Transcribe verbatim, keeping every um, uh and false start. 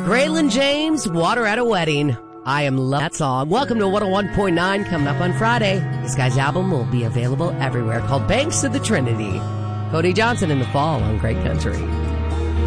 Graylin James, Water at a Wedding. I am love that song. Welcome to one oh one point nine, coming up on Friday. This guy's album will be available everywhere, called Banks of the Trinity. Cody Johnson in the fall on Great Country.